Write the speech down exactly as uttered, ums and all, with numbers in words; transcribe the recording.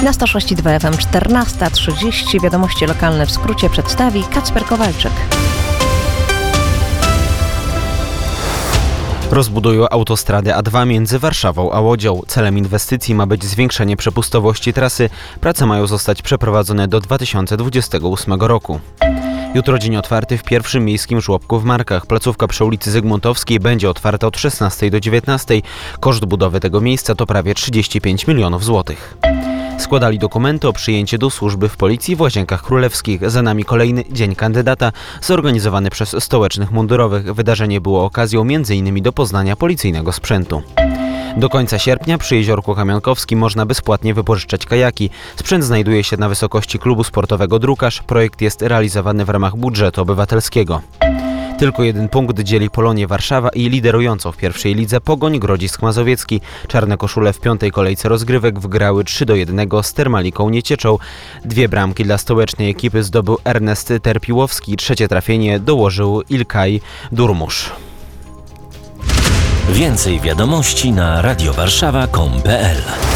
Na sto sześć i dwa F M czternasta trzydzieści wiadomości lokalne w skrócie przedstawi Kacper Kowalczyk. Rozbudują autostradę A dwa między Warszawą a Łodzią. Celem inwestycji ma być zwiększenie przepustowości trasy. Prace mają zostać przeprowadzone do dwa tysiące dwudziestego ósmego roku. Jutro dzień otwarty w pierwszym miejskim żłobku w Markach. Placówka przy ulicy Zygmuntowskiej będzie otwarta od szesnastej do dziewiętnastej. Koszt budowy tego miejsca to prawie trzydzieści pięć milionów złotych. Składali dokumenty o przyjęcie do służby w Policji w Łazienkach Królewskich. Za nami kolejny Dzień Kandydata, zorganizowany przez stołecznych mundurowych. Wydarzenie było okazją między innymi do poznania policyjnego sprzętu. Do końca sierpnia przy Jeziorku Kamionkowskim można bezpłatnie wypożyczać kajaki. Sprzęt znajduje się na wysokości klubu sportowego Drukarz. Projekt jest realizowany w ramach budżetu obywatelskiego. Tylko jeden punkt dzieli Polonię Warszawa i liderującą w pierwszej lidze Pogoń Grodzisk Mazowiecki. Czarne koszule w piątej kolejce rozgrywek wygrały trzy do jednego z Termaliką Niecieczą. Dwie bramki dla stołecznej ekipy zdobył Ernest Terpiłowski. Trzecie trafienie dołożył Ilkay Durmusz. Więcej wiadomości na radiowarszawa kropka com kropka pe el.